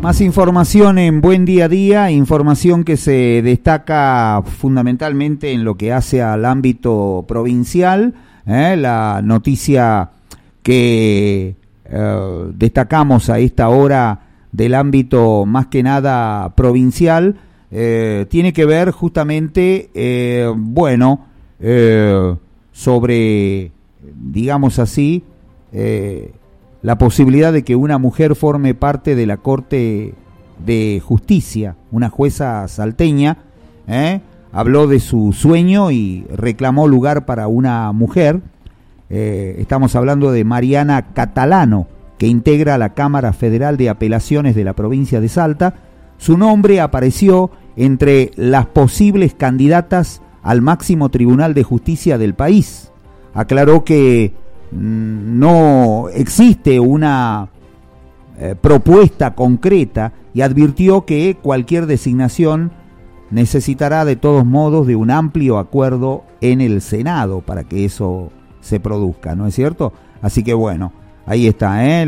Más información en Buen Día a Día, información que se destaca fundamentalmente en lo que hace al ámbito provincial. La noticia que destacamos a esta hora del ámbito más que nada provincial tiene que ver justamente, sobre, digamos así, la posibilidad de que una mujer forme parte de la Corte de Justicia. Una jueza salteña habló de su sueño y reclamó lugar para una mujer. Estamos hablando de Mariana Catalano, que integra la Cámara Federal de Apelaciones de la provincia de Salta. Su nombre apareció entre las posibles candidatas al máximo tribunal de justicia del país. Aclaró que no existe una propuesta concreta y advirtió que cualquier designación necesitará de todos modos de un amplio acuerdo en el Senado para que eso se produzca, ¿no es cierto? Así que bueno, ahí está,